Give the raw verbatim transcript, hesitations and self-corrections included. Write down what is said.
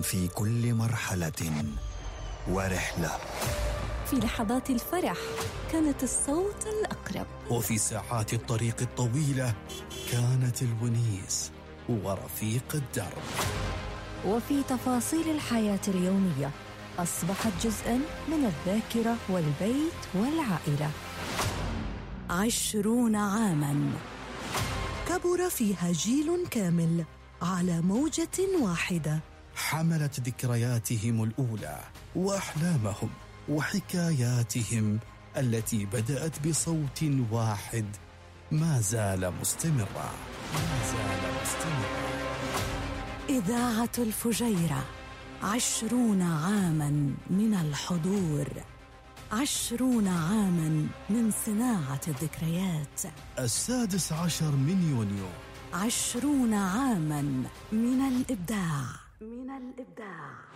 في كل مرحلة ورحلة. في لحظات الفرح كانت الصوت الأقرب، وفي ساعات الطريق الطويلة كانت الونيس ورفيق الدرب. وفي تفاصيل الحياة اليومية أصبحت جزءاً من الذاكرة والبيت والعائلة. عشرون عاماً كبر فيها جيل كامل على موجة واحدة، حملت ذكرياتهم الأولى وأحلامهم وحكاياتهم التي بدأت بصوت واحد ما زال مستمرا ما زال مستمرا. إذاعة الفجيرة، عشرون عاماً من الحضور، عشرون عاماً من صناعة الذكريات. السادس عشر من يونيو، عشرون عاماً من الإبداع من الإبداع.